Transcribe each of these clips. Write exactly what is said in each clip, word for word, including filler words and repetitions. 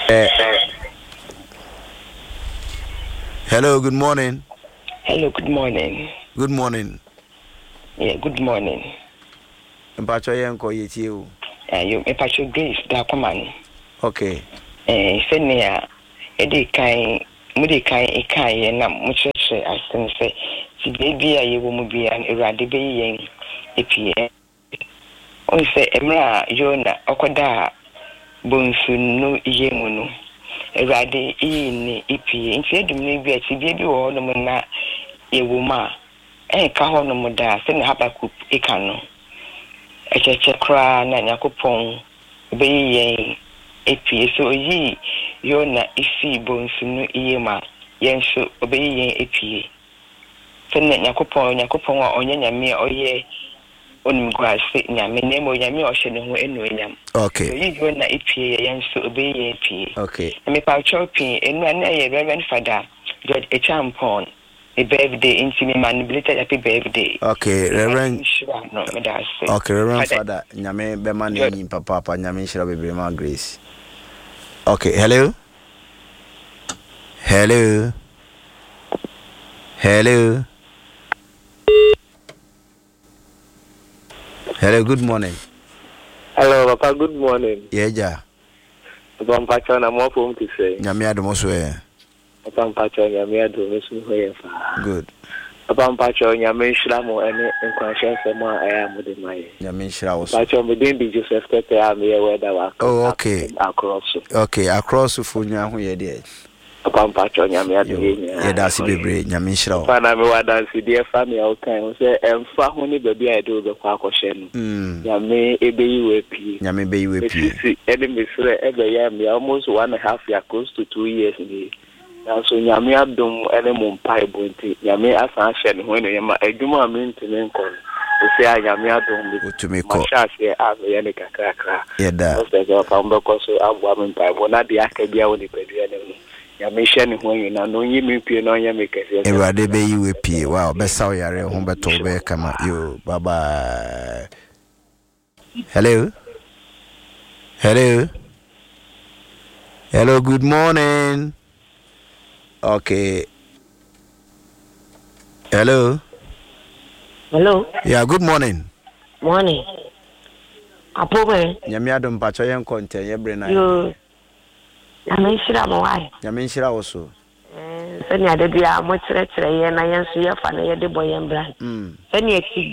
Uh, hello, good morning. Hello, good morning. Good morning. Yeah, good morning. Mpacho yenko yetie o. Eh, you Mpacho Grace da command. Okay. Eh, senia e dey kan mu dey kan e kan ye na mu chese asem se ti baby a ye wo mu bia Ewurade be yen epie. On se emra Jona okoda bonsu no iye mu no. Ewurade yi ni epie. Nti edum ne bia ti baby wo no mu na ye wo ma. Eh ka ho no mu da se ne Habakkuk e kan no. Echeche kra na Yakopon be yen epie so yi Yona ifi bonsu no iye ma yenso obe yen epie. Fene Yakopon Yakopon a onye nyame oye onim gwase nyame nemo nyame ohye ne ho enu enyam. Okay. So yi Yona epie yenso obe yen epie. Okay. Me pa chopin enu ana ye Reverend Father God a champon a birthday into me manipulated happy birthday. Okay, Reverend. No, me da say. Okay, Reverend Father, nyame be man ni papa papa nyame nshira bebre ma Grace. Okay, hello. Hello. Hello. Hello, good morning. Hello, Papa, good morning. Yeah, ja. Papa Mpacho na mo phone to say. Nyame adomo so e. Papa Mpacho nyame adomo so ho ye fa. Good. Papa Mpacho nyame nshira mo ene nkwanhye nsemo a aya mo de mai. Nyame nshira wo so. Mpacho me den bi Joseph Tete am ye weather wa. Oh, okay. Across. Okay, across for nya ho ye de. Papa Mpacho nyame adomo nya. Ye da si bebre nyame nshira wo. Papa na me wa dance de fa me o kan say emfa ho ni baby a do be kwa akohye no. Mm. Nyame ebeyi we pie. Nyame beyi we pie. Ede me sure ebe ya me almost one and a half year close to two years ni. Na so nyame adom ene mo mpai bonti nyame asan hye ne ho ne yema adwuma minti ne nkon o se a nyame adom bi otumi ko mashase a ye ne kakrakra yeda o se ga pa mbeko so abua me mpai bo na de aka bia wo ne padua ne no nyame hye ne ho nyina no nyi me pie no nya me kase Ewurade be yi we pie wow be saw yare ho beto be kama yo bye bye. Hello. Hello. Hello, good morning. Okay. Hello. Hello. Yeah, good morning. Morning. Apobe. Nyame adom pacho yen content ye bre na. Yo. Nyame nshira mo wai. Nyame nshira wo so. Eh, sani ade bia mo kire kire ye na yen so ye fa na ye de boyen bra. Mm. Sani ati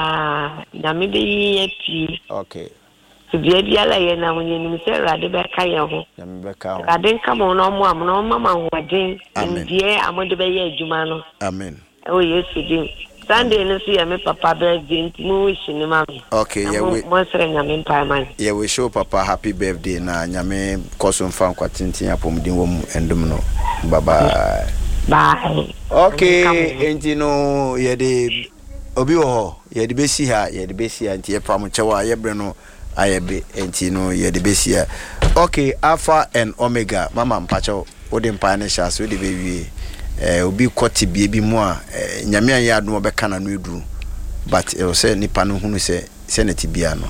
bia nyame be ye pi. Okay. So bia bia la ye na munye ni se rade be ka ye ho. Nyame be ka ho. Rade nka mo no mo am no mama hoden. Amen. Ndie amode be ye adwuma no. Amen. Oh Yesu din. Sunday no so ye me papa birthday ntimu wish ni mama. Okay, yeah we mo sere nyame mpa man. Yeah, we show papa happy birthday na nyame koso mfa nkwa tintin apomdin wo mu endum no. Bye bye. Bye. Okay, enti no ye de obi wo ho ye de besi ha ye de besi anti ye pam chewa ye bre no ayebe enti no ye de besi ha. Okay, Alpha and Omega mama mpacho wo de mpa ne sha so de be wie eh obi kwoti bie bi mu a nyame an ya adom obeka na no eduru but e say nipa no hunu say senate bia no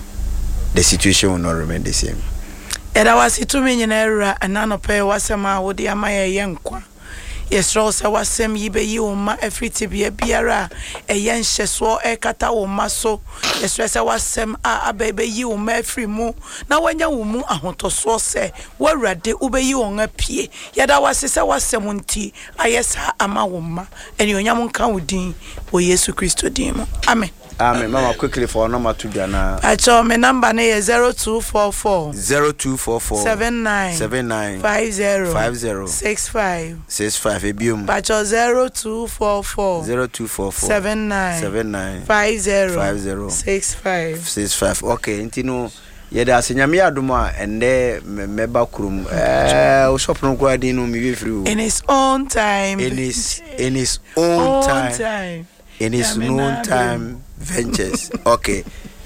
the situation will not remain the same. Era wasitumi nyina era ananope wasema wodi amaye yenkwa yesro se wasem yibe yi oma afriti bia biara eye nhyeso e kata wo maso yesro se wasem a abebe yi oma afri mu na wanya wo mu ahotoso se wawrade ubeyi won apie yeda wase se wasem nti ayesa ama wo ma eni onyam nka wodin wo Yesu Kristo din mu amen. Amen. Mama, quickly for number two, Jana. I told my number is zero two four four zero two four four seven nine seven nine five zero five zero six five six five. Ebium. Pacho zero two four four zero two four four seven nine seven nine five zero five zero six five six five. Okay, intino. Yeda asinyami aduma ende meba kurum. Eh, o shop no kwa dinu mi be free. In his own time. In his in his own, own time. time. In his known time ventures. Okay.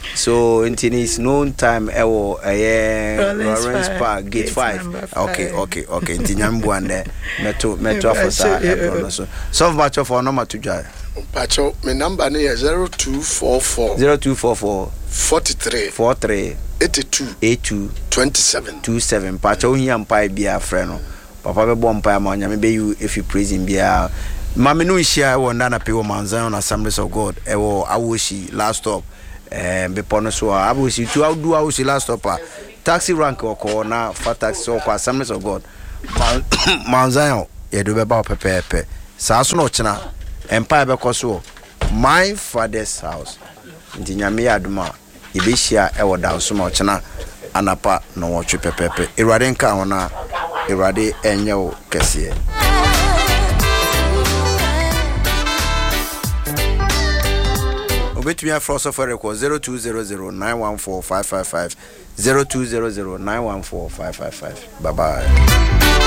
So in his known time ewo eh Lawrence Park gate five. Okay, okay, okay. In nyambu ande meto meto afosa ebro so. So much of our number to jai. Pacho, my number is zero two four four zero two four four forty-three forty-three eighty-two eighty-two twenty-seven twenty-seven pacha ohia mpa bia frɛ no papa bɛbɔ mpa ma nyame be you if you praising bia mame no nhia wɔ ndana pe wɔ manzan on Assemblies of God ɛwɔ awoshi last stop eh be pono so awoshi tu adu awoshi last stop a taxi rank ɔkɔ na fa taxi ɔkɔ Assemblies of God manzan ye do bɛba pepepe saa so no kyena mpa bɛkɔ so my father's house nti nyame aduma ibehia ɛwɔ danso ma ɔkyena anapa no wɔtwe pepepe Ewurade nka ho na Ewurade enye wo kɛseɛ. Obetumi afro so for record zero two zero zero nine one four five five five zero two zero zero nine one four five five five. Bye bye.